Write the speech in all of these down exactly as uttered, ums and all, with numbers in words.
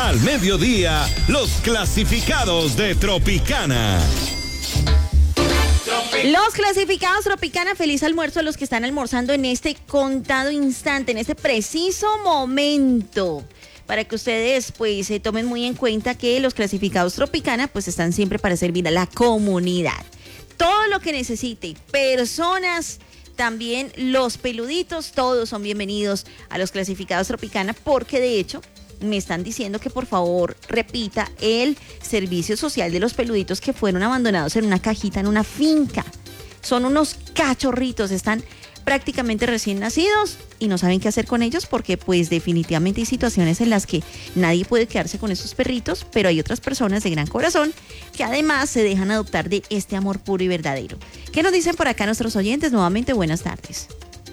Al mediodía, los clasificados de Tropicana. Los clasificados Tropicana, feliz almuerzo a los que están almorzando en este contado instante, en este preciso momento. Para que ustedes pues se tomen muy en cuenta que los clasificados Tropicana pues están siempre para servir a la comunidad. Todo lo que necesite, personas, también los peluditos, todos son bienvenidos a los clasificados Tropicana, porque de hecho me están diciendo que por favor repita el servicio social de los peluditos que fueron abandonados en una cajita en una finca. Son unos cachorritos, están prácticamente recién nacidos y no saben qué hacer con ellos porque pues definitivamente hay situaciones en las que nadie puede quedarse con esos perritos, pero hay otras personas de gran corazón que además se dejan adoptar de este amor puro y verdadero. ¿Qué nos dicen por acá nuestros oyentes? Nuevamente, buenas tardes.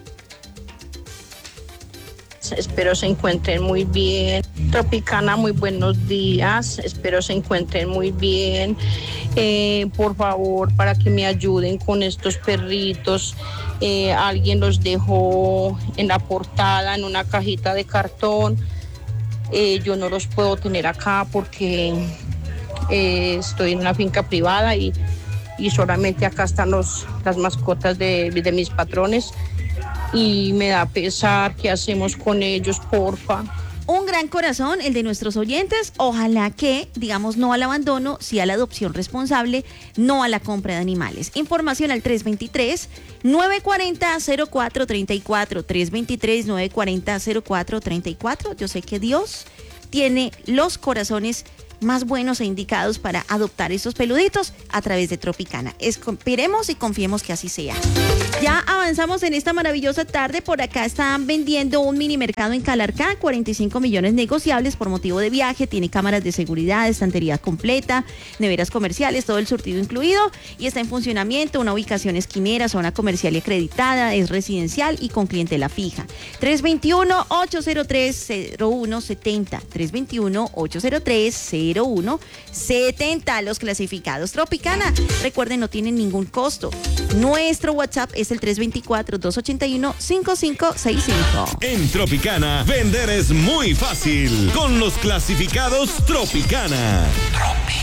Espero se encuentren muy bien. Tropicana, muy buenos días. Espero se encuentren muy bien. Eh, por favor, para que me ayuden con estos perritos. Eh, alguien los dejó en la portada, en una cajita de cartón. Eh, yo no los puedo tener acá porque eh, estoy en una finca privada y, y solamente acá están los, las mascotas de, de mis patrones. Y me da pesar. ¿Qué hacemos con ellos, porfa? Un gran corazón, el de nuestros oyentes. Ojalá que, digamos, no al abandono, sí a la adopción responsable, no a la compra de animales. Información al tres veintitrés, nueve cuarenta, cero cuatro treinta y cuatro. tres veintitrés, nueve cuarenta, cero cuatro treinta y cuatro. Yo sé que Dios tiene los corazones más buenos e indicados para adoptar estos peluditos a través de Tropicana. Esperemos y confiemos que así sea. Ya avanzamos en esta maravillosa tarde. Por acá están vendiendo un mini mercado en Calarcá, cuarenta y cinco millones negociables por motivo de viaje. Tiene cámaras de seguridad, estantería completa, neveras comerciales, todo el surtido incluido. Y está en funcionamiento, una ubicación esquinera, zona comercial y acreditada, es residencial y con clientela fija. tres veintiuno, ocho cero tres, cero uno setenta. tres veintiuno, ocho cero tres, cero uno setenta. Los clasificados Tropicana, recuerden, no tienen ningún costo. Nuestro WhatsApp es el tres veinticuatro, dos ochenta y uno, cincuenta y cinco sesenta y cinco. En Tropicana, vender es muy fácil con los clasificados Tropicana.